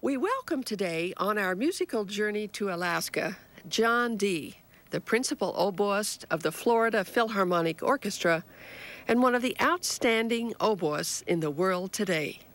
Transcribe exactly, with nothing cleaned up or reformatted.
We welcome today on our musical journey to Alaska, John Dee., the principal oboist of the Florida Philharmonic Orchestra and one of the outstanding oboists in the world today.